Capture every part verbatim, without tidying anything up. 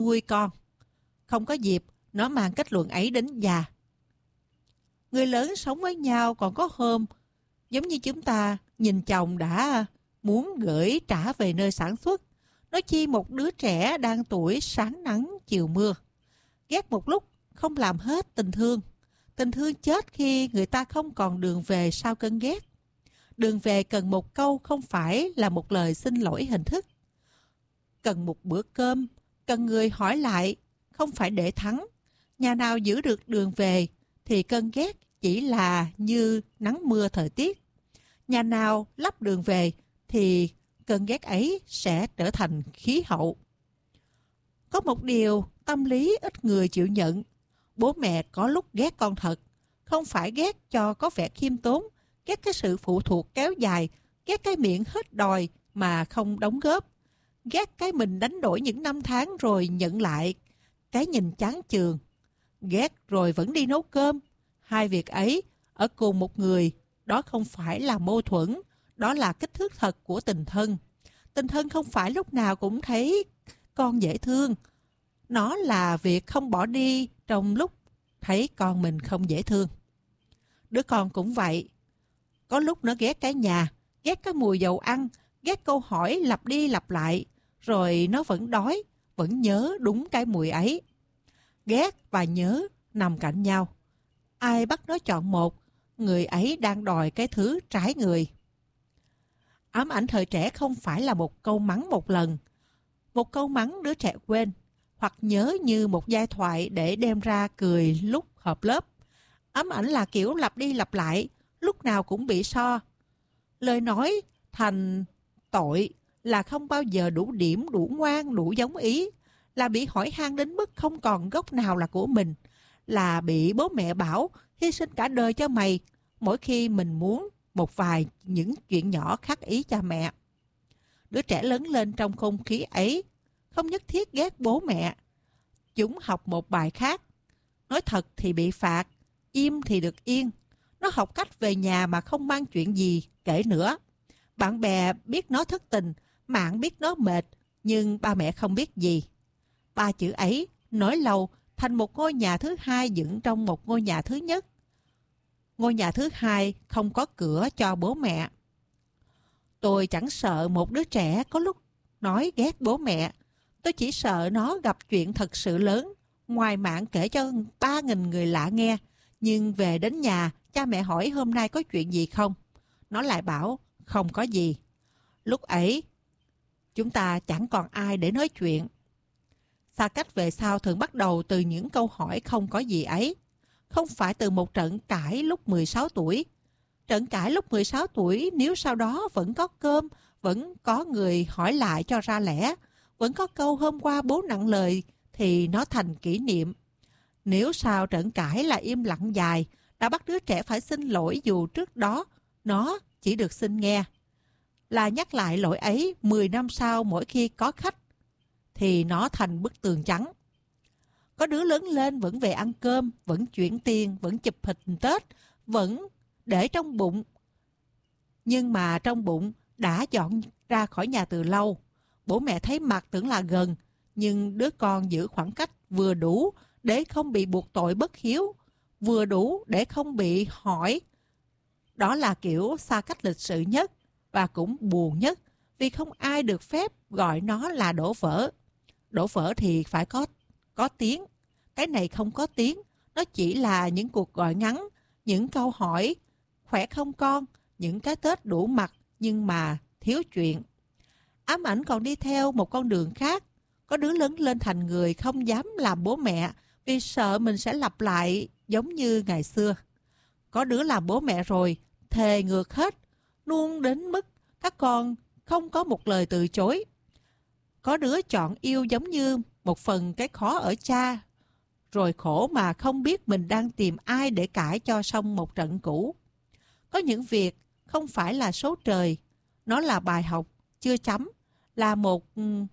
nuôi con. Không có dịp, nó mang kết luận ấy đến già. Người lớn sống với nhau còn có hôm, giống như chúng ta nhìn chồng đã muốn gửi trả về nơi sản xuất. Nói chi một đứa trẻ đang tuổi sáng nắng chiều mưa. Ghét một lúc, không làm hết tình thương. Tình thương chết khi người ta không còn đường về sau cơn ghét. Đường về cần một câu, không phải là một lời xin lỗi hình thức. Cần một bữa cơm, cần người hỏi lại, không phải để thắng. Nhà nào giữ được đường về thì cơn ghét chỉ là như nắng mưa thời tiết. Nhà nào lắp đường về thì cơn ghét ấy sẽ trở thành khí hậu. Có một điều tâm lý ít người chịu nhận. Bố mẹ có lúc ghét con thật. Không phải ghét cho có vẻ khiêm tốn, ghét cái sự phụ thuộc kéo dài, ghét cái miệng hết đòi mà không đóng góp. Ghét cái mình đánh đổi những năm tháng rồi nhận lại cái nhìn chán chường. Ghét rồi vẫn đi nấu cơm. Hai việc ấy ở cùng một người, đó không phải là mâu thuẫn, đó là kích thước thật của tình thân. Tình thân không phải lúc nào cũng thấy con dễ thương. Nó là việc không bỏ đi trong lúc thấy con mình không dễ thương. Đứa con cũng vậy. Có lúc nó ghét cái nhà, ghét cái mùi dầu ăn, ghét câu hỏi lặp đi lặp lại, rồi nó vẫn đói, vẫn nhớ đúng cái mùi ấy. Ghét và nhớ nằm cạnh nhau. Ai bắt nó chọn một, người ấy đang đòi cái thứ trái người. Ám ảnh thời trẻ không phải là một câu mắng một lần. Một câu mắng đứa trẻ quên, hoặc nhớ như một giai thoại để đem ra cười lúc họp lớp. Ám ảnh là kiểu lặp đi lặp lại, lúc nào cũng bị so. Lời nói thành tội là không bao giờ đủ điểm, đủ ngoan, đủ giống ý. Là bị hỏi han đến mức không còn gốc nào là của mình. Là bị bố mẹ bảo hy sinh cả đời cho mày mỗi khi mình muốn một vài những chuyện nhỏ khác ý cha mẹ. Đứa trẻ lớn lên trong không khí ấy không nhất thiết ghét bố mẹ. Chúng học một bài khác. Nói thật thì bị phạt, im thì được yên. Nó học cách về nhà mà không mang chuyện gì kể nữa. Bạn bè biết nó thất tình, mạng biết nó mệt, nhưng ba mẹ không biết gì. Ba chữ ấy nói lâu thành một ngôi nhà thứ hai dựng trong một ngôi nhà thứ nhất. Ngôi nhà thứ hai không có cửa cho bố mẹ. Tôi chẳng sợ một đứa trẻ có lúc nói ghét bố mẹ. Tôi chỉ sợ nó gặp chuyện thật sự lớn, ngoài mạng kể cho ba nghìn người lạ nghe. Nhưng về đến nhà, cha mẹ hỏi hôm nay có chuyện gì không? Nó lại bảo không có gì. Lúc ấy, chúng ta chẳng còn ai để nói chuyện. Xa cách về sau thường bắt đầu từ những câu hỏi không có gì ấy. Không phải từ một trận cãi lúc mười sáu tuổi. Trận cãi lúc mười sáu tuổi nếu sau đó vẫn có cơm, vẫn có người hỏi lại cho ra lẽ, vẫn có câu hôm qua bố nặng lời thì nó thành kỷ niệm. Nếu sau trận cãi là im lặng dài, đã bắt đứa trẻ phải xin lỗi dù trước đó nó chỉ được xin nghe. Là nhắc lại lỗi ấy mười năm sau mỗi khi có khách, thì nó thành bức tường trắng. Có đứa lớn lên vẫn về ăn cơm, vẫn chuyển tiền, vẫn chụp hình Tết, vẫn để trong bụng. Nhưng mà trong bụng đã dọn ra khỏi nhà từ lâu. Bố mẹ thấy mặt tưởng là gần, nhưng đứa con giữ khoảng cách vừa đủ để không bị buộc tội bất hiếu, vừa đủ để không bị hỏi. Đó là kiểu xa cách lịch sự nhất và cũng buồn nhất, vì không ai được phép gọi nó là đổ vỡ. Đổ vỡ thì phải có có tiếng. Cái này không có tiếng, nó chỉ là những cuộc gọi ngắn, những câu hỏi khỏe không con, những cái Tết đủ mặt nhưng mà thiếu chuyện. Ám ảnh còn đi theo một con đường khác. Có đứa lớn lên thành người không dám làm bố mẹ vì sợ mình sẽ lặp lại giống như ngày xưa. Có đứa làm bố mẹ rồi, thề ngược hết, nuông đến mức các con không có một lời từ chối. Có đứa chọn yêu giống như một phần cái khó ở cha, rồi khổ mà không biết mình đang tìm ai để cãi cho xong một trận cũ. Có những việc không phải là số trời, nó là bài học chưa chấm, là một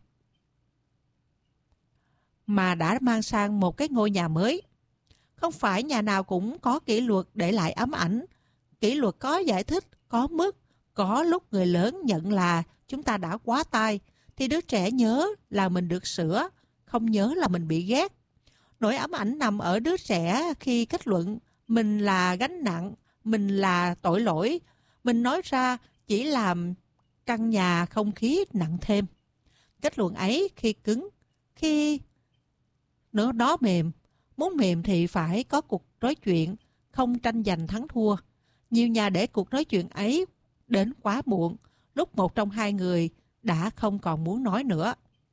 mà đã mang sang một cái ngôi nhà mới. Không phải nhà nào cũng có kỷ luật để lại ám ảnh. Kỷ luật có giải thích, có mức. Có lúc người lớn nhận là chúng ta đã quá tay, thì đứa trẻ nhớ là mình được sửa. không nhớ là mình bị ghét. Nỗi ám ảnh nằm ở đứa trẻ khi kết luận mình là gánh nặng, mình là tội lỗi. Mình nói ra chỉ làm căn nhà không khí nặng thêm. Kết luận ấy khi cứng, khi nữa đó mềm. Muốn mềm thì phải có cuộc nói chuyện, không tranh giành thắng thua. Nhiều nhà để cuộc nói chuyện ấy đến quá muộn, lúc một trong hai người đã không còn muốn nói nữa.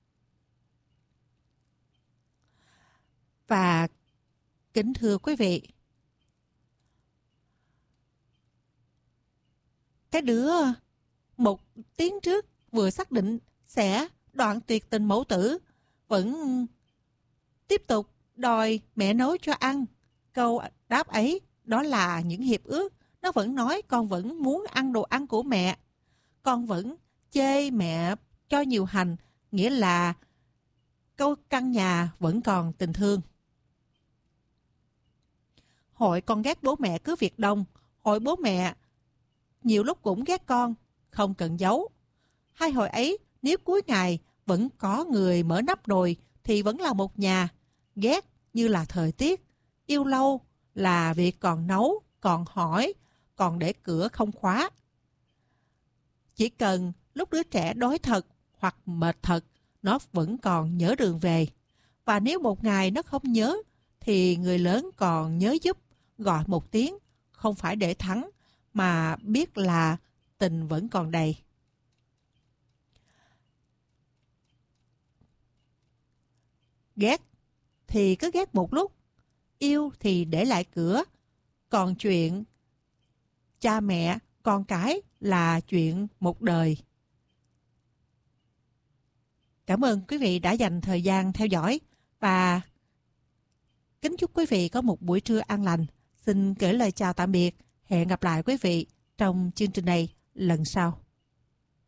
Và kính thưa quý vị, cái đứa một tiếng trước vừa xác định sẽ đoạn tuyệt tình mẫu tử vẫn tiếp tục đòi mẹ nấu cho ăn. Câu đáp ấy đó là những hiệp ước. Nó vẫn nói con vẫn muốn ăn đồ ăn của mẹ. Con vẫn chê mẹ cho nhiều hành, nghĩa là câu căn nhà vẫn còn tình thương. Hội con ghét bố mẹ cứ việc đông. Hội bố mẹ nhiều lúc cũng ghét con, không cần giấu. Hai hội ấy nếu cuối ngày vẫn có người mở nắp nồi thì vẫn là một nhà. Ghét như là thời tiết, yêu lâu là việc còn nấu, còn hỏi, còn để cửa không khóa. Chỉ cần lúc đứa trẻ đói thật hoặc mệt thật, nó vẫn còn nhớ đường về. Và nếu một ngày nó không nhớ, thì người lớn còn nhớ giúp, gọi một tiếng, không phải để thắng, mà biết là tình vẫn còn đầy. Ghét thì cứ ghét một lúc, yêu thì để lại cửa. Còn chuyện cha mẹ, con cái là chuyện một đời. Cảm ơn quý vị đã dành thời gian theo dõi và kính chúc quý vị có một buổi trưa an lành. Xin gửi lời chào tạm biệt. Hẹn gặp lại quý vị trong chương trình này lần sau.